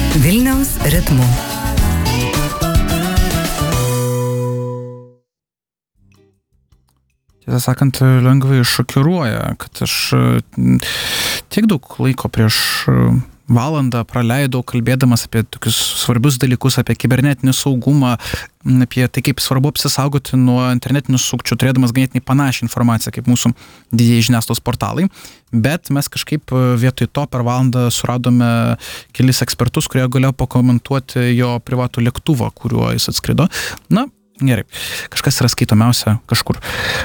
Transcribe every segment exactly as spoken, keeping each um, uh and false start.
Vilniaus ritmu. Tiesą sakant, lengvai šokiruoja, kad aš tiek daug laiko prieš valandą praleidau kalbėdamas apie tokius svarbius dalykus, apie kibernetinį saugumą, apie tai, kaip svarbu apsisaugoti nuo internetinių sukčių, turėdamas ganėtinai panašią informaciją kaip mūsų didieji žiniasklaidos portalai. Bet mes kažkaip vietoj to per valandą suradome kelis ekspertus, kurie galėjo pakomentuoti jo privatų lėktuvą, kuriuo jis atskrido. Na, gerai, kažkas yra skaitomiausia kažkur.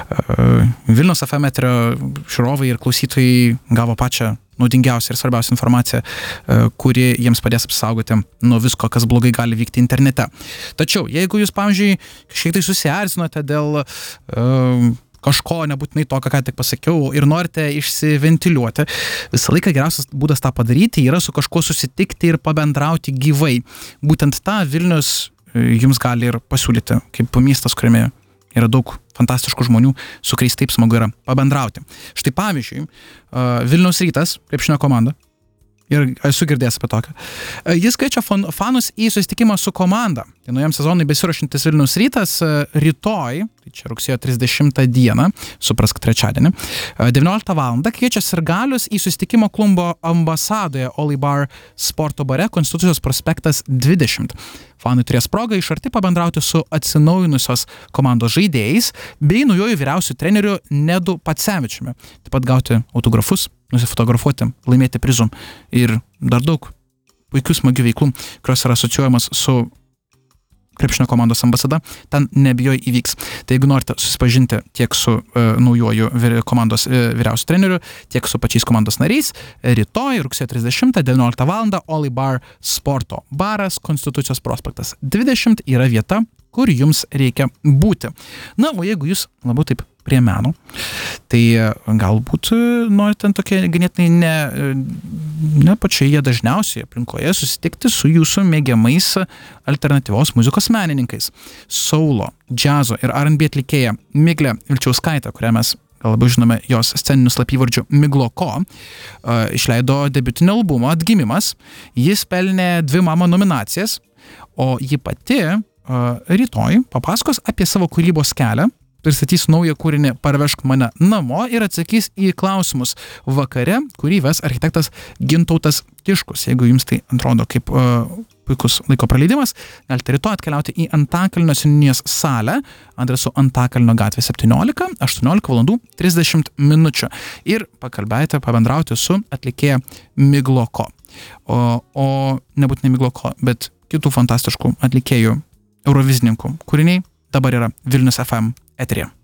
Vilniaus F M eterio žiūrovai ir klausytojai gavo pačią naudingiausią ir svarbiausią informaciją, kuri jiems padės apsaugoti nuo visko, kas blogai gali vykti internete. Tačiau, jeigu jūs, pavyzdžiui, kažkiek tai susierzinote dėl uh, kažko nebūtinai to, ką tik pasakiau, ir norite išsiventiliuoti, visą laiką geriausias būdas tą padaryti yra su kažkuo susitikti ir pabendrauti gyvai. Būtent tą Vilnius jums gali ir pasiūlyti, kaip miestas, kuriame yra daug fantastiškų žmonių, su kuriais taip smagu yra pabendrauti. Štai pavyzdžiui, Vilniaus Rytas, krepšinio komanda, ir esu girdėjęs apie tokią. Jis kviečia fanus į susitikimą su komanda. Tai naujam sezonui besiruošiantis Vilniaus Rytas rytoj, tai čia rugsėjo trisdešimtą dieną, suprask trečiadienį, devynioliktą valandą kviečia sirgalius į susitikimą klumbo ambasadoje Oli Bar sporto bare Konstitucijos prospektas dvidešimt. Fanai turės progą iš arti pabendrauti su atsinaujinusios komandos žaidėjais bei naujoju vyriausiu treneriu Nedu Pacevičiumi. Taip pat gauti autografus, nusifotografuoti, laimėti prizų ir dar daug puikių smagių veiklų, kurios yra asocijuojamas su krepšinio komandos ambasada, ten nebijoj įvyks. Tai jeigu norite susipažinti tiek su e, naujoju vir, komandos e, vyriausiu treneriu, tiek su pačiais komandos nariais, rytoj, rugsėjo trisdešimtą, devynioliktą valandą, Oli Bar sporto baras, Konstitucijos prospektas dvidešimt yra vieta, kur jums reikia būti. Na, o jeigu jūs labiau taip prie meno, tai galbūt norite tokie ganėtinai ne, ne pačioje dažniausioje aplinkoje susitikti su jūsų mėgiamais alternatyvos muzikos menininkais. Soulo, džiazo ir R and B atlikėja Miglė Vilčiauskaitė, kurią mes labiau žinome jos sceniniu slapyvardžiu Migloko, išleido debiutinį albumą Atgimimas. Jis pelnė dvi mama nominacijas, o ji pati rytoj papasakos apie savo kūrybos kelią, pristatys naują kūrinį Parvežk mane namo ir atsakys į klausimus vakare, kurį ves architektas Gintautas Tiškus. Jeigu jums tai atrodo kaip uh, puikus laiko praleidimas, galite rytoj atkeliauti į Antakalnio seniūnijos salę adresu Antakalnio gatvė septyniolika, aštuoniolika valandų trisdešimt minučių ir pakalbėti, pabendrauti su atlikėja Migloko. O, o nebūtinai Migloko, bet kitų fantastiškų atlikėjų eurovizininkų kūriniai dabar yra Vilnius F M eteryje.